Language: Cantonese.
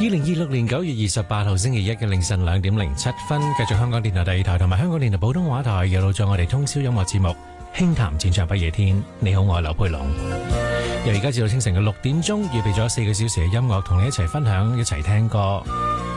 2026年9月28號星期一嘅凌晨2點07分，繼續香港電台第二台同埋香港電台普通話台，又到咗我哋通宵音樂節目《輕談戰場不夜天》。你好，我係劉佩龍。由而家至到清晨嘅6點鐘，預備咗4個小時嘅音樂，同你一齊分享，一齊聽歌。